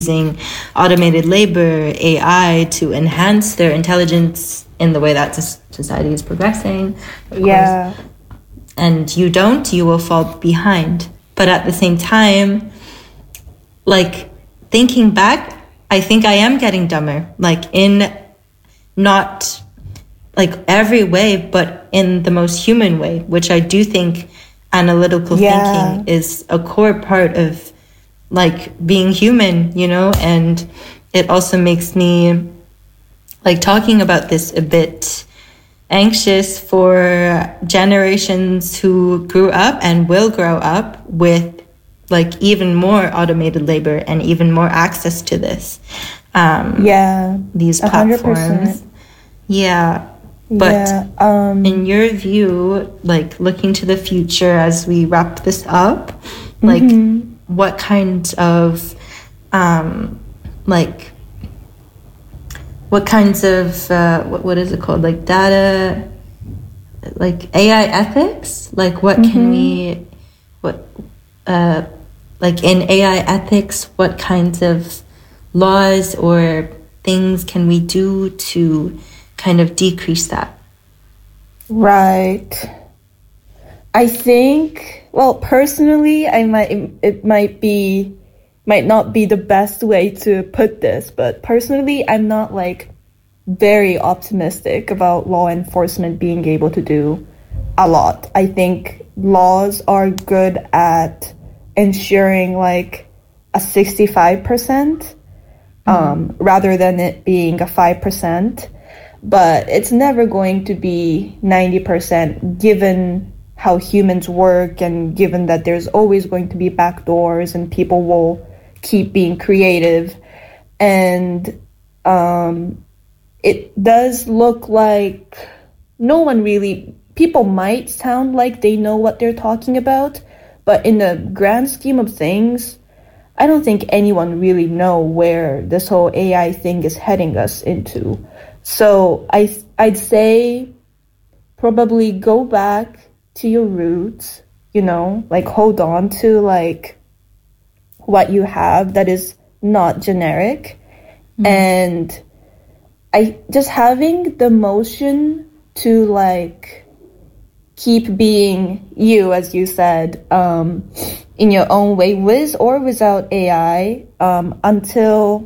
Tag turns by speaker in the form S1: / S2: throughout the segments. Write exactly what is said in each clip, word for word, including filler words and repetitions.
S1: using automated labor, A I, to enhance their intelligence in the way that society is progressing.
S2: Yeah.
S1: Course. And you don't, you will fall behind. But at the same time, like, thinking back, I think I am getting dumber. Like, in not, like, every way, but in the most human way, which I do think analytical yeah. thinking is a core part of, like, being human, you know? And it also makes me, like, talking about this a bit anxious for generations who grew up and will grow up with, like, even more automated labor and even more access to this. Um,
S2: yeah.
S1: These platforms. one hundred percent. Yeah. But
S2: yeah, um,
S1: in your view, like, looking to the future as we wrap this up, like, mm-hmm. what kind of, um, like, what kinds of, uh, what, what is it called? Like, data, like, A I ethics? Like, what mm-hmm. can we, what, uh, like, in A I ethics, what kinds of laws or things can we do to kind of decrease that?
S2: Right. I think, well, personally, I might, it, it might be, might not be the best way to put this, but personally, I'm not, like, very optimistic about law enforcement being able to do a lot. I think laws are good at ensuring, like, a sixty-five percent mm-hmm. um, rather than it being a five percent. But it's never going to be ninety percent given how humans work and given that there's always going to be backdoors and people will keep being creative. And um, it does look like no one really, people might sound like they know what they're talking about, but in the grand scheme of things, I don't think anyone really know where this whole A I thing is heading us into. So I, I'd say probably go back to your roots, you know, like hold on to like what you have that is not generic. Mm. And I just having the motion to like keep being you, as you said, um, in your own way, with or without A I, um, until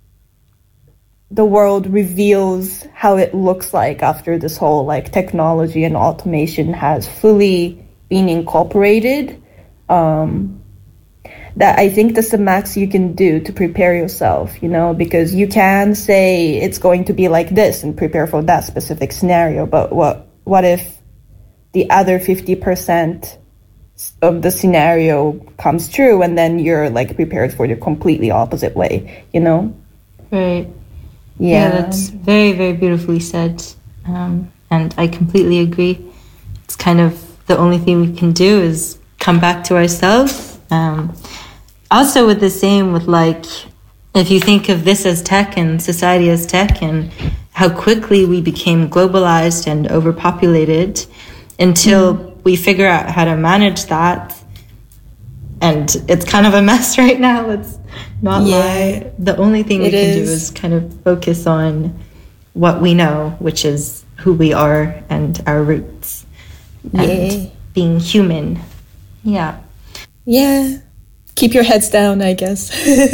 S2: the world reveals how it looks like after this whole like technology and automation has fully been incorporated. Um, that I think that's the max you can do to prepare yourself, you know, because you can say it's going to be like this and prepare for that specific scenario. But what what if the other fifty percent of the scenario comes true and then you're like prepared for the completely opposite way, you know?
S1: Right.
S2: Yeah.
S1: yeah, that's very, very beautifully said. Um, and I completely agree. It's kind of the only thing we can do is come back to ourselves. Um, also with the same with like, if you think of this as tech and society as tech and how quickly we became globalized and overpopulated until mm. we figure out how to manage that. And it's kind of a mess right now. Let's not yeah, lie. The only thing we can is. do is kind of focus on what we know, which is who we are and our roots.
S2: Yeah.
S1: And being human. Yeah.
S2: Yeah. Keep your heads down, I guess.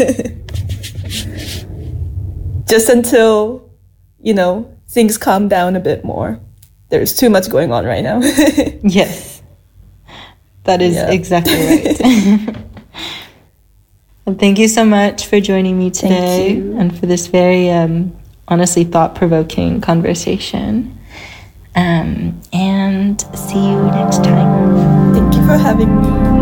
S2: Just until, you know, things calm down a bit more. There's too much going on right now.
S1: Yes. That is yeah. exactly right. Well, thank you so much for joining me today and for this very, um, honestly, thought-provoking conversation. Um, and see you next time.
S2: Thank you for having me.